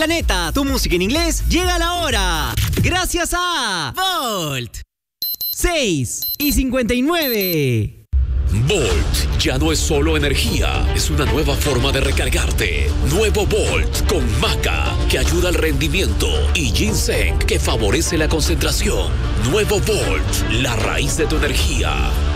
Planeta, tu música en inglés llega a la hora. Gracias a Volt. 6:59. Volt ya no es solo energía, es una nueva forma de recargarte. Nuevo Volt con maca, que ayuda al rendimiento, y ginseng, que favorece la concentración. Nuevo Volt, la raíz de tu energía.